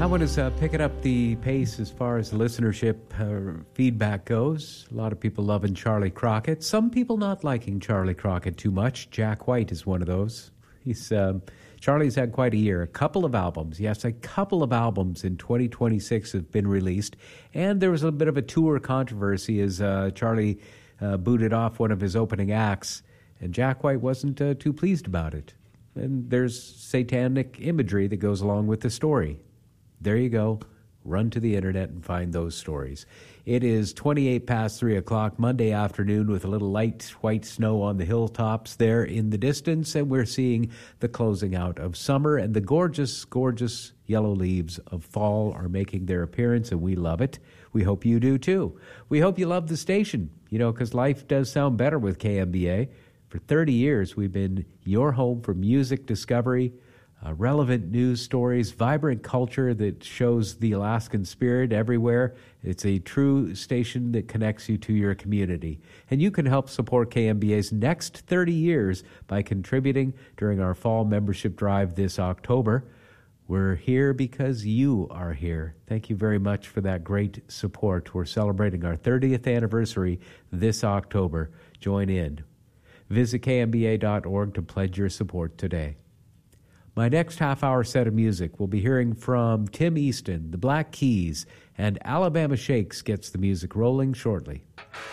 That one is picking up the pace as far as listenership feedback goes. A lot of people loving Charlie Crockett. Some people not liking Charlie Crockett too much. Jack White is one of those. Charlie's had quite a year. A couple of albums. Yes, a couple of albums in 2026 have been released. And there was a bit of a tour controversy as Charlie booted off one of his opening acts. And Jack White wasn't too pleased about it. And there's satanic imagery that goes along with the story. There you go. Run to the internet and find those stories. It is 28 past 3 o'clock Monday afternoon with a little light white snow on the hilltops there in the distance, and we're seeing the closing out of summer, and the gorgeous, gorgeous yellow leaves of fall are making their appearance, and we love it. We hope you do too. We hope you love the station, because life does sound better with KMBA. For 30 years, we've been your home for music discovery, relevant news stories, vibrant culture that shows the Alaskan spirit everywhere. It's a true station that connects you to your community. And you can help support KMBA's next 30 years by contributing during our fall membership drive this October. We're here because you are here. Thank you very much for that great support. We're celebrating our 30th anniversary this October. Join in. Visit kmba.org to pledge your support today. My next half-hour set of music, we'll be hearing from Tim Easton, the Black Keys, and Alabama Shakes gets the music rolling shortly.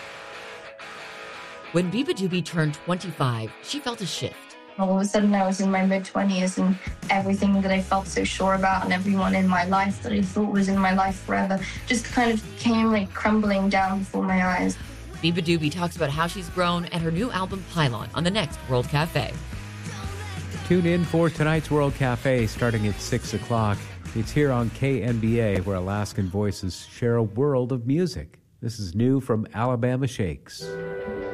When Biba Doobie turned 25, she felt a shift. All of a sudden, I was in my mid-20s, and everything that I felt so sure about and everyone in my life that I thought was in my life forever just kind of came crumbling down before my eyes. Biba Doobie talks about how she's grown and her new album Pylon on the next World Cafe. Tune in for tonight's World Cafe starting at 6 o'clock. It's here on KNBA where Alaskan voices share a world of music. This is new from Alabama Shakes.